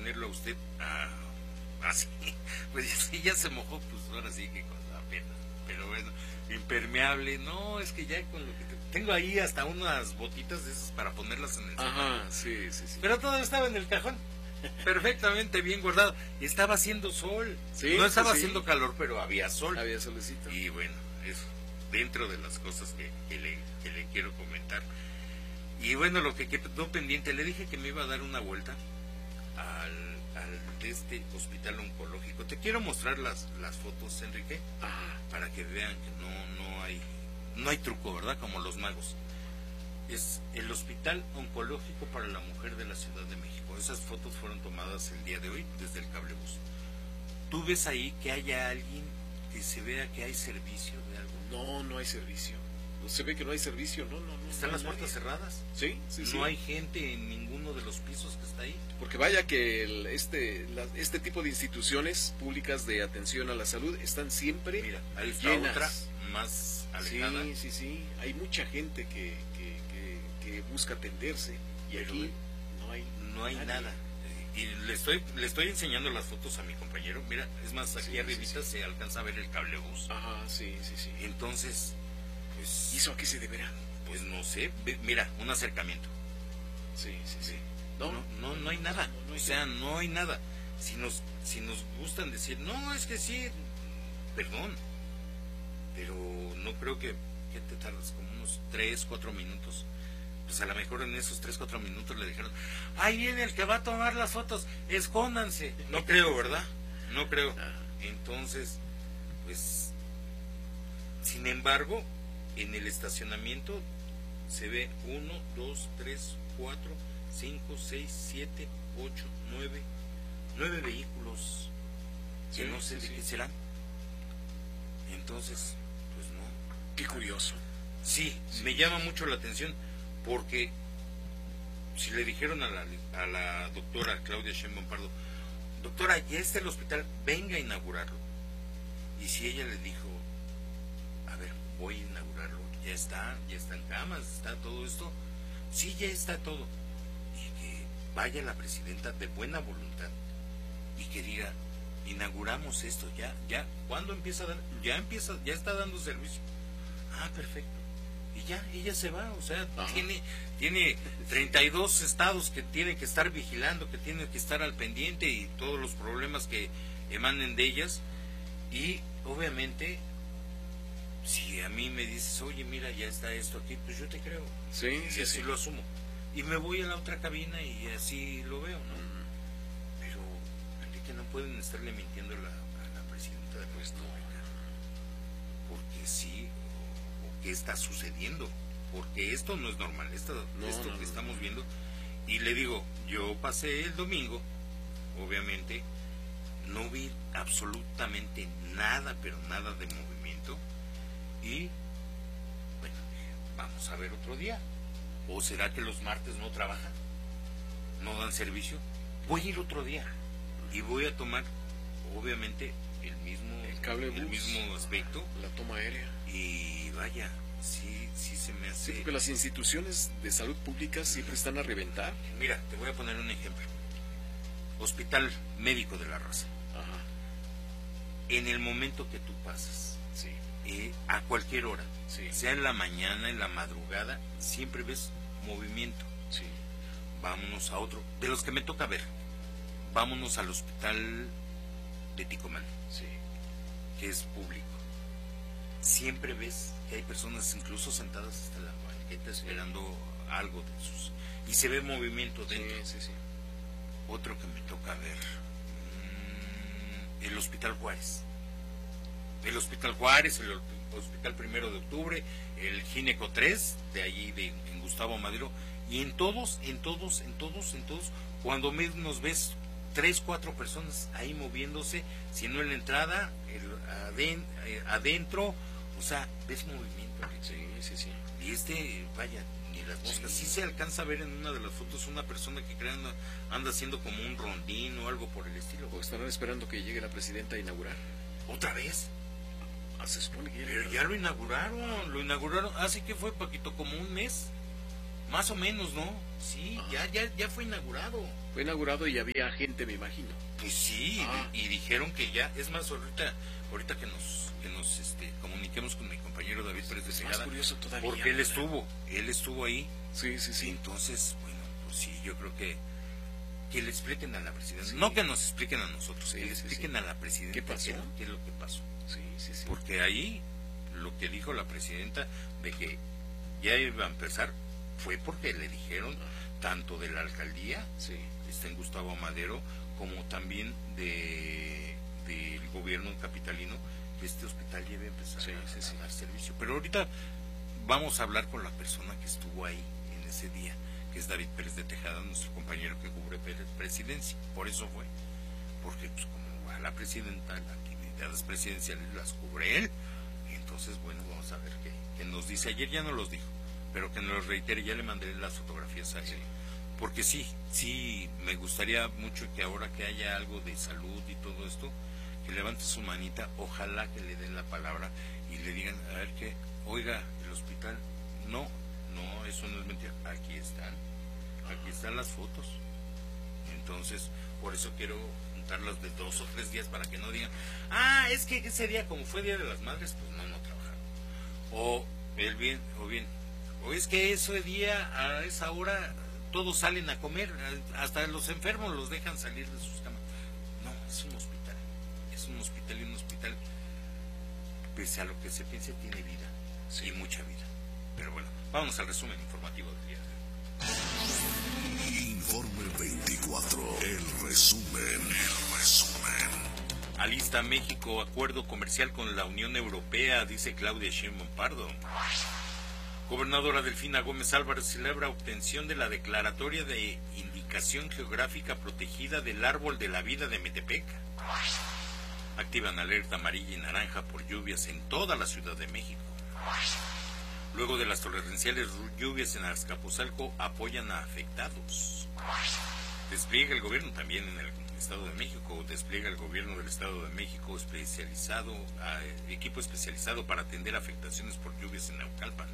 tenerlo a usted así. Pues si ya se mojó, pues ahora sí que con la pena. Pero bueno, impermeable, no, es que ya con lo que tengo ahí hasta unas botitas de esas para ponerlas en el Ajá, sí, sí, sí. Pero todo estaba en el cajón, perfectamente bien guardado. Estaba haciendo sol, Sí, no estaba pues sí. haciendo calor, pero había sol. Había solecito. Y bueno, eso, dentro de las cosas que le quiero comentar. Y bueno, lo que quedó pendiente, le dije que me iba a dar una vuelta de este hospital oncológico. Te quiero mostrar las fotos, Enrique, para que vean que no hay truco, ¿verdad? Como los magos. Es el Hospital Oncológico para la Mujer de la Ciudad de México. Esas fotos fueron tomadas el día de hoy desde el cablebús. ¿Tú ves ahí que haya alguien que se vea que hay servicio de algo? No, no hay servicio. Se ve que no hay servicio, no. ¿Están no las puertas cerradas? Sí, sí, sí. No hay gente en ninguno de los pisos que está ahí. Porque vaya que este tipo de instituciones públicas de atención a la salud están siempre Mira, ahí está llenas. otra más alejada. Sí, sí, sí. Hay mucha gente que busca atenderse y Pero aquí no hay nada. Y le estoy enseñando las fotos a mi compañero. Mira, es más, aquí arribita se alcanza a ver el cablebús. Ajá, sí, sí, sí. Entonces, pues, ¿y eso a qué se deberá? Pues no sé. Mira, un acercamiento. Sí, sí, sí. No hay nada. O sea, no hay nada. Si nos gustan decir, no, es que sí, perdón. Pero no creo que te tardas como unos 3, 4 minutos. Pues a lo mejor en esos 3, 4 minutos le dijeron, ahí viene el que va a tomar las fotos, escóndanse. No creo, ¿verdad? No creo. Entonces, pues, sin embargo, en el estacionamiento se ve 1, 2, 3, 4, 5, 6, 7, 8, 9 vehículos que no sé de qué serán. Entonces, pues no. Qué curioso. Sí, me llama mucho la atención porque si le dijeron a la doctora Claudia Sheinbaum Pardo, doctora, ya está el hospital, venga a inaugurarlo. Y si ella le dijo, a ver, voy a inaugurarlo, ya están camas, está todo esto, sí, ya está todo. Y que vaya la presidenta de buena voluntad y que diga, inauguramos esto, ya, ¿cuándo empieza a dar? Ya está dando servicio. Ah, perfecto. Y ya, ella se va, o sea, tiene 32 estados que tienen que estar vigilando, que tienen que estar al pendiente y todos los problemas que emanen de ellas. Y obviamente, si a mí me dices, oye, mira, ya está esto aquí, pues yo te creo. Sí, y sí, así sí. lo asumo. Y me voy a la otra cabina y así lo veo, ¿no? Pero, Enrique, no pueden estarle mintiendo a la presidenta de la República. Porque sí, o qué está sucediendo. Porque esto no es normal, esto que estamos viendo. Y le digo, yo pasé el domingo, obviamente, no vi absolutamente nada, pero nada de movimiento. Y, bueno, dije, vamos a ver otro día. ¿O será que los martes no trabajan? ¿No dan servicio? Voy a ir otro día. Y voy a tomar, obviamente, el mismo aspecto. La toma aérea. Y vaya, sí se me hace... Sí, porque las instituciones de salud pública siempre están a reventar. Mira, te voy a poner un ejemplo. Hospital Médico de la Raza. Ajá. En el momento que tú pasas, Sí. A cualquier hora, Sí. sea en la mañana, en la madrugada, siempre ves movimiento. Sí. Vámonos a otro, de los que me toca ver, vámonos al hospital de Ticomán, Sí. que es público. Siempre ves que hay personas incluso sentadas hasta la banqueta esperando algo de sus... Y se ve movimiento dentro. Sí, sí, sí. Otro que me toca ver, el Hospital Juárez. El Hospital Juárez, el Hospital 1 de Octubre, el Gineco 3, de allí en Gustavo Madero, y en todos, cuando menos ves 3, 4 personas ahí moviéndose, si no en la entrada, adentro, o sea, ves movimiento. Sí, sí, sí. Y vaya, ni las moscas. Sí se alcanza a ver en una de las fotos una persona que anda haciendo como un rondín o algo por el estilo. O estarán esperando que llegue la presidenta a inaugurar. ¿Otra vez? Se supone que Pero ya lo inauguraron hace que fue, Paquito, como un mes, más o menos, ¿no? Sí, ya fue inaugurado. Fue inaugurado y había gente, me imagino. Pues sí, y dijeron que ya, es más, ahorita que nos comuniquemos con mi compañero David Pérez de Tejada, curioso todavía, porque él estuvo ahí. Sí. Entonces, bueno, pues sí, yo creo que le expliquen a la presidenta, no que nos expliquen a nosotros, que le expliquen a la presidenta qué pasó, qué es lo que pasó. Sí. Porque ahí lo que dijo la presidenta de que ya iba a empezar fue porque le dijeron tanto de la alcaldía, en Gustavo Madero, como también del gobierno capitalino, que este hospital debe empezar a dar servicio. Pero ahorita vamos a hablar con la persona que estuvo ahí en ese día, que es David Pérez de Tejada, nuestro compañero que cubre presidencia. Por eso fue, porque pues como va la presidenta, las actividades presidenciales las cubre él. Entonces, bueno, vamos a ver qué nos dice. Ayer ya no los dijo, pero que nos lo reitere. Ya le mandé las fotografías a él. Porque sí, me gustaría mucho que ahora que haya algo de salud y todo esto, que levante su manita, ojalá que le den la palabra y le digan, a ver que, oiga, el hospital, no, eso no es mentira, aquí están las fotos. Entonces, por eso quiero juntarlas de 2 o 3 días para que no digan, es que ese día, como fue Día de las Madres, pues no trabajaron. O es que ese día, a esa hora, todos salen a comer, hasta los enfermos los dejan salir de sus camas. No, es un hospital y un hospital, pese a lo que se piense, tiene vida, y mucha vida. Pero bueno, vamos al resumen informativo del día de hoy. Informe 24, el resumen. Alista México acuerdo comercial con la Unión Europea, dice Claudia Sheinbaum Pardo. Gobernadora Delfina Gómez Álvarez celebra obtención de la declaratoria de indicación geográfica protegida del árbol de la vida de Metepec. Activan alerta amarilla y naranja por lluvias en toda la Ciudad de México. Luego de las torrenciales lluvias en Azcapotzalco, apoyan a afectados. Despliega el gobierno también en el Estado de México, despliega el gobierno del Estado de México equipo especializado para atender afectaciones por lluvias en Naucalpan.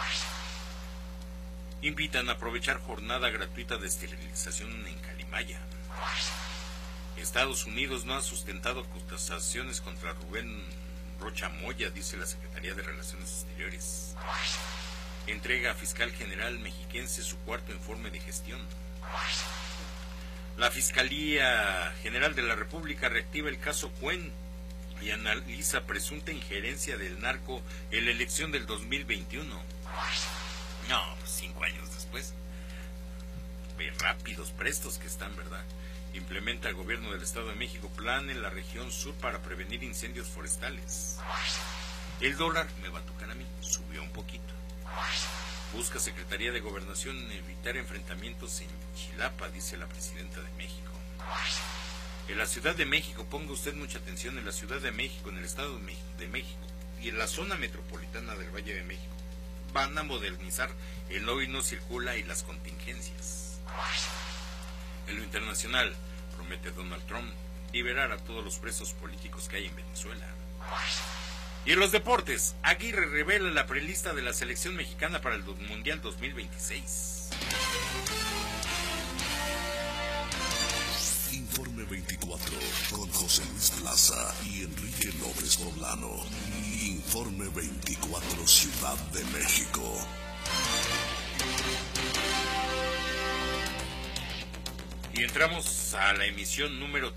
Invitan a aprovechar jornada gratuita de esterilización en Calimaya. Estados Unidos no ha sustentado acusaciones contra Rubén Rocha Moya, dice la Secretaría de Relaciones Exteriores. Entrega a Fiscal General Mexiquense su cuarto informe de gestión. La Fiscalía General de la República reactiva el caso Cuen y analiza presunta injerencia del narco en la elección del 2021. No, 5 años después. Rápidos, prestos que están, ¿verdad? Implementa el gobierno del Estado de México plan en la región sur para prevenir incendios forestales. El dólar, me va a tocar a mí, subió un poquito. Busca Secretaría de Gobernación evitar enfrentamientos en Chilapa, dice la presidenta de México. En la Ciudad de México, ponga usted mucha atención, en la Ciudad de México, en el Estado de México y en la zona metropolitana del Valle de México, van a modernizar el hoy no circula y las contingencias. En lo internacional, promete Donald Trump liberar a todos los presos políticos que hay en Venezuela. Y en los deportes, Aguirre revela la prelista de la selección mexicana para el Mundial 2026. Informe 24 con José Luis Plaza y Enrique López Poblano. Informe 24 Ciudad de México. Y entramos a la emisión número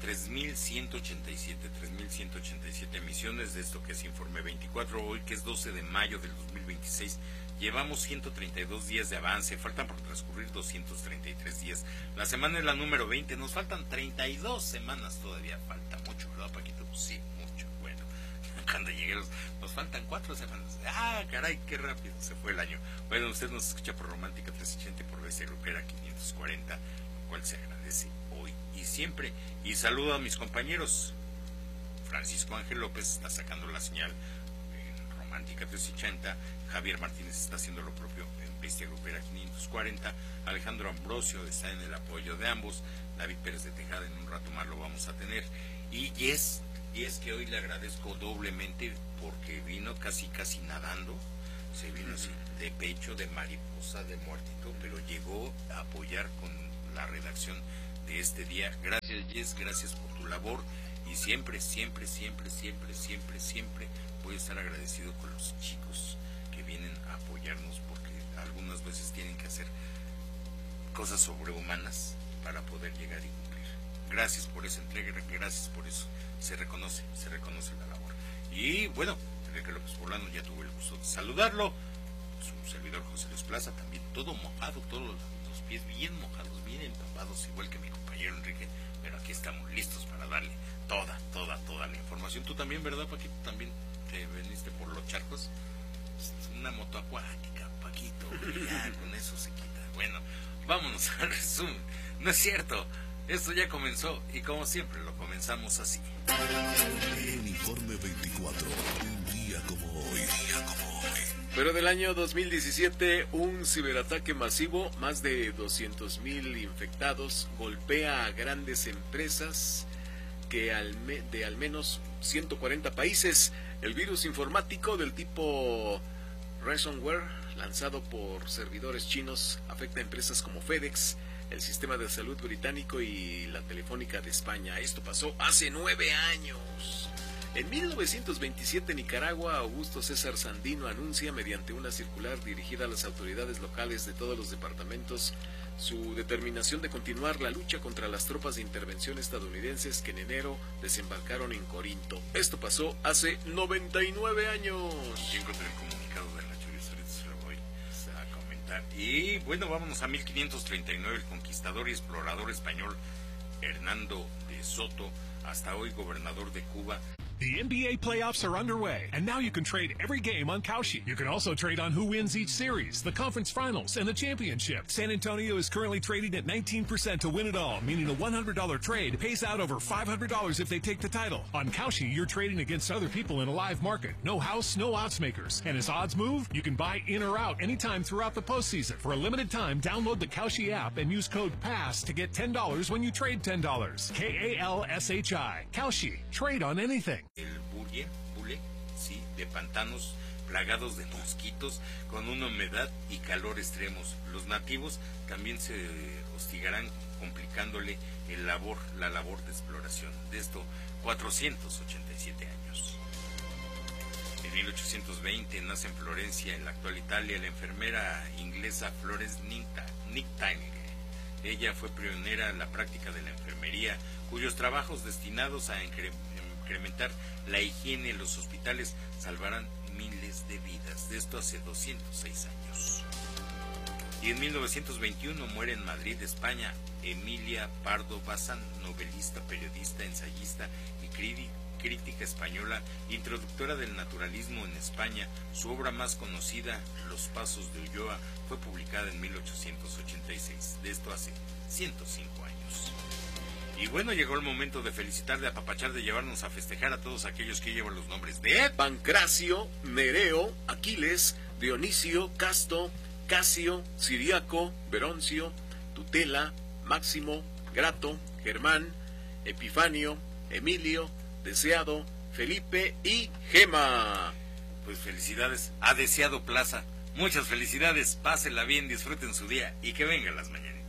3187 emisiones de esto que es Informe 24, hoy que es 12 de mayo del 2026. Llevamos 132 días de avance, faltan por transcurrir 233 días. La semana es la número 20, nos faltan 32 semanas todavía, falta mucho, ¿verdad, Paquito? Pues sí, mucho, bueno. Cuando lleguemos, nos faltan 4 semanas. Caray, qué rápido se fue el año. Bueno, usted nos escucha por Romántica 380 y por BC Grupera 540. Cual se agradece hoy y siempre. Y saludo a mis compañeros. Francisco Ángel López está sacando la señal en Romántica 380, Javier Martínez está haciendo lo propio en Bestia Grupera 540, Alejandro Ambrosio está en el apoyo de ambos, David Pérez de Tejada en un rato más lo vamos a tener, y Yes que hoy le agradezco doblemente porque vino casi nadando se vino así, de pecho, de mariposa, de muertito, pero llegó a apoyar con la redacción de este día. Gracias, Jess, gracias por tu labor, y siempre, siempre, siempre, siempre, siempre, siempre voy a estar agradecido con los chicos que vienen a apoyarnos, porque algunas veces tienen que hacer cosas sobrehumanas para poder llegar y cumplir. Gracias por esa entrega, gracias por eso. Se reconoce la labor. Y bueno, Enrique López Poblano, ya tuve el gusto de saludarlo. Su servidor José Luis Plaza, también todo mojado, todos los pies bien mojados, bien empapados, igual que mi compañero Enrique, pero aquí estamos listos para darle toda la información. Tú también, ¿verdad, Paquito? También te veniste por los charcos. Una moto acuática, Paquito, ya con eso se quita. Bueno, vámonos al resumen. No es cierto, esto ya comenzó, y como siempre lo comenzamos así. En Informe 24, un día como hoy. Pero del año 2017, un ciberataque masivo, más de 200,000 infectados, golpea a grandes empresas de al menos 140 países. El virus informático del tipo ransomware, lanzado por servidores chinos, afecta a empresas como FedEx, el sistema de salud británico y la Telefónica de España. Esto pasó hace 9 años. En 1927, Nicaragua, Augusto César Sandino anuncia mediante una circular dirigida a las autoridades locales de todos los departamentos su determinación de continuar la lucha contra las tropas de intervención estadounidenses que en enero desembarcaron en Corinto. Esto pasó hace 99 años. Yo encontré el comunicado de la Chorizo, ahorita se lo voy a comentar. Y bueno, vámonos a 1539, el conquistador y explorador español Hernando de Soto, hasta hoy gobernador de Cuba. The NBA playoffs are underway, and now you can trade every game on Kalshi. You can also trade on who wins each series, the conference finals, and the championship. San Antonio is currently trading at 19% to win it all, meaning a $100 trade pays out over $500 if they take the title. On Kalshi, you're trading against other people in a live market. No house, no odds makers. And as odds move, you can buy in or out anytime throughout the postseason. For a limited time, download the Kalshi app and use code PASS to get $10 when you trade $10. Kalshi. Kalshi. Trade on anything. El bule, sí, de pantanos plagados de mosquitos con una humedad y calor extremos. Los nativos también se hostigarán, complicándole la labor de exploración. De esto, 487 años. En 1820 nace en Florencia, en la actual Italia, la enfermera inglesa Florence Nightingale. Ella fue pionera en la práctica de la enfermería, cuyos trabajos destinados a incrementar la higiene en los hospitales salvarán miles de vidas. De esto hace 206 años. Y en 1921 muere en Madrid, España, Emilia Pardo Bazán, novelista, periodista, ensayista y crítica española, introductora del naturalismo en España. Su obra más conocida, Los Pasos de Ulloa, fue publicada en 1886. De esto hace 105 años. Y bueno, llegó el momento de felicitar, de apapachar, de llevarnos a festejar a todos aquellos que llevan los nombres de Pancracio, Nereo, Aquiles, Dionisio, Casto, Casio, Ciriaco, Veroncio, Tutela, Máximo, Grato, Germán, Epifanio, Emilio, Deseado, Felipe y Gema. Pues felicidades a Deseado Plaza. Muchas felicidades, pásenla bien, disfruten su día y que vengan las mañanas.